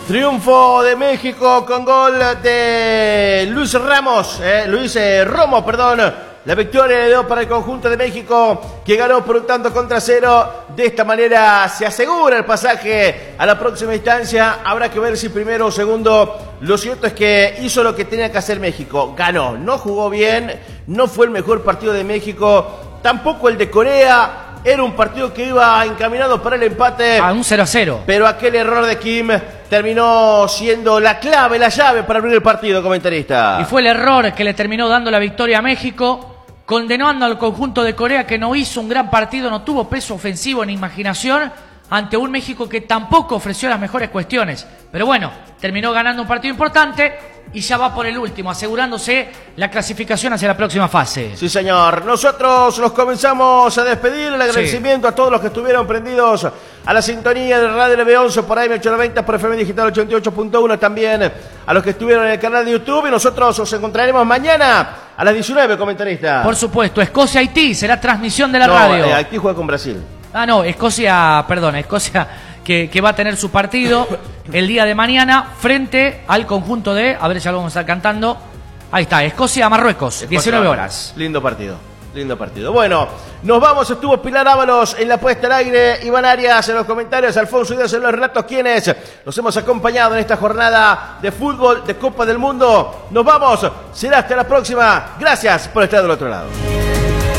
Triunfo de México con gol de Luis Romo. La victoria le dio para el conjunto de México, que ganó por un tanto contra cero. De esta manera se asegura el pasaje a la próxima instancia. Habrá que ver si primero o segundo. Lo cierto es que hizo lo que tenía que hacer México. Ganó, no jugó bien, no fue el mejor partido de México, tampoco el de Corea. Era un partido que iba encaminado para el empate. A un 0-0. Pero aquel error de Kim terminó siendo la clave, la llave para abrir el partido, comentarista. Y fue el error que le terminó dando la victoria a México, condenando al conjunto de Corea, que no hizo un gran partido, no tuvo peso ofensivo ni imaginación, ante un México que tampoco ofreció las mejores cuestiones. Pero bueno, terminó ganando un partido importante y ya va por el último, asegurándose la clasificación hacia la próxima fase. Sí, señor. Nosotros los comenzamos a despedir. El agradecimiento a todos los que estuvieron prendidos a la sintonía de Radio LB11 por AM890, por FM Digital 88.1, también a los que estuvieron en el canal de YouTube. Y nosotros nos encontraremos mañana a las 19, comentarista. Por supuesto, Escocia-Haití será transmisión de la radio. Haití juega con Brasil. Escocia que va a tener su partido el día de mañana frente al conjunto de, a ver si ya lo vamos a estar cantando, ahí está, Escocia-Marruecos, 19 horas. Lindo partido. Bueno, nos vamos. Estuvo Pilar Ábalos en la puesta al aire, Iván Arias en los comentarios, Alfonso Díaz en los relatos, quienes nos hemos acompañado en esta jornada de fútbol de Copa del Mundo. Nos vamos, será hasta la próxima. Gracias por estar del otro lado.